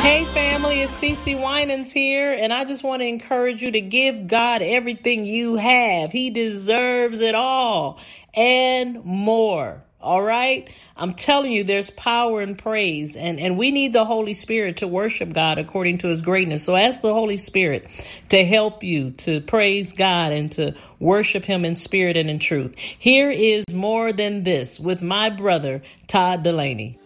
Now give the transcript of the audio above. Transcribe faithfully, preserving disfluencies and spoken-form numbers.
Hey family, it's Cece Winans here, and I just want to encourage you to give God everything you have. He deserves it all and more. All right? I'm telling you, there's power in praise, and, and we need the Holy Spirit to worship God according to his greatness. So ask the Holy Spirit to help you to praise God and to worship him in spirit and in truth. Here is More Than This with my brother, Todd Dulaney.